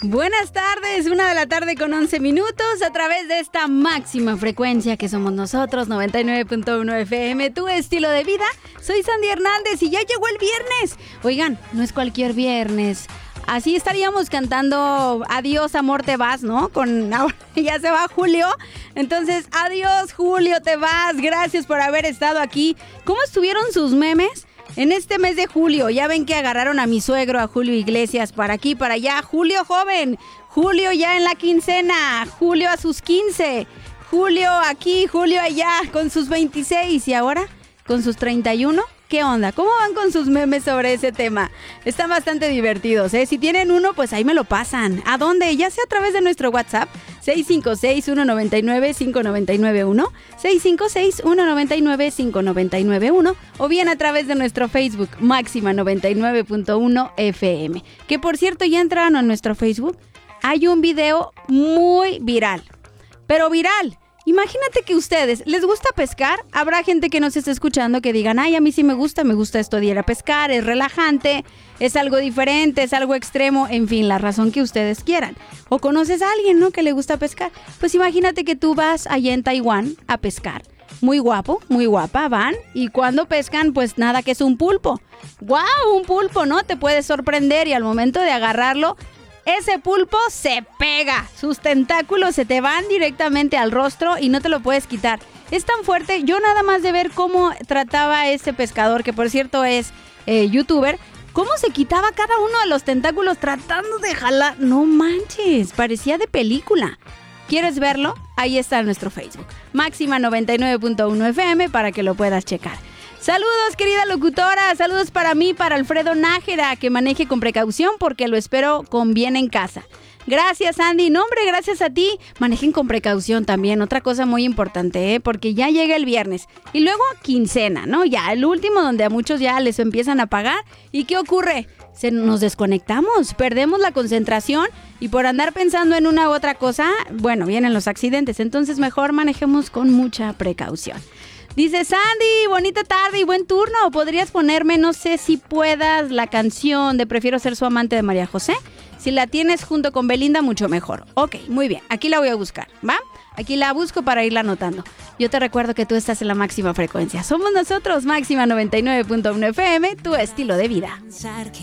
Buenas tardes, 1:11 a través de esta máxima frecuencia que somos nosotros, 99.1 FM, tu estilo de vida. Soy Sandy Hernández y ya llegó el viernes. Oigan, no es cualquier viernes. Así estaríamos cantando Adiós, amor, te vas, ¿no? Ahora ya se va Julio. Entonces, adiós, Julio, te vas. Gracias por haber estado aquí. ¿Cómo estuvieron sus memes? En este mes de julio, ya ven que agarraron a mi suegro, a Julio Iglesias, para aquí, para allá. Julio joven, Julio ya en la quincena, Julio a sus 15, Julio aquí, Julio allá, con sus 26 y ahora con sus 31. ¿Qué onda? ¿Cómo van con sus memes sobre ese tema? Están bastante divertidos, ¿eh? Si tienen uno, pues ahí me lo pasan. ¿A dónde? Ya sea a través de nuestro WhatsApp, 656-199-5991, 656-199-5991, o bien a través de nuestro Facebook, Máxima 99.1 FM. Que por cierto, ya entraron a nuestro Facebook. Hay un video muy viral, pero viral. Imagínate que ustedes, ¿les gusta pescar? Habrá gente que nos esté escuchando que digan, ay, a mí sí me gusta esto de ir a pescar, es relajante, es algo diferente, es algo extremo, en fin, la razón que ustedes quieran. O conoces a alguien, ¿no?, que le gusta pescar. Pues imagínate que tú vas allá en Taiwán a pescar. Muy guapo, muy guapa, van, y cuando pescan, pues nada, que es un pulpo. ¡Guau! Un pulpo, ¿no? Te puede sorprender y al momento de agarrarlo, ese pulpo se pega, sus tentáculos se te van directamente al rostro y no te lo puedes quitar. Es tan fuerte, yo nada más de ver cómo trataba a ese pescador, que por cierto es youtuber, cómo se quitaba cada uno de los tentáculos tratando de jalar. No manches, parecía de película. ¿Quieres verlo? Ahí está en nuestro Facebook, Máxima 99.1 FM, para que lo puedas checar. Saludos, querida locutora, saludos para mí, para Alfredo Nájera, que maneje con precaución porque lo espero con bien en casa. Gracias, Andy. No, hombre, gracias a ti. Manejen con precaución también, otra cosa muy importante, porque ya llega el viernes y luego quincena, ¿no? Ya el último donde a muchos ya les empiezan a pagar. ¿Y qué ocurre? Nos desconectamos, perdemos la concentración y por andar pensando en una u otra cosa, bueno, vienen los accidentes. Entonces mejor manejemos con mucha precaución. Dice Sandy, bonita tarde y buen turno. ¿Podrías ponerme, no sé si puedas, la canción de Prefiero ser su amante de María José? Si la tienes junto con Belinda, mucho mejor. Ok, muy bien. Aquí la voy a buscar, ¿va? Aquí la busco para irla anotando. Yo te recuerdo que tú estás en la máxima frecuencia. Somos nosotros, Máxima 99.1 FM, tu estilo de vida. Pensar que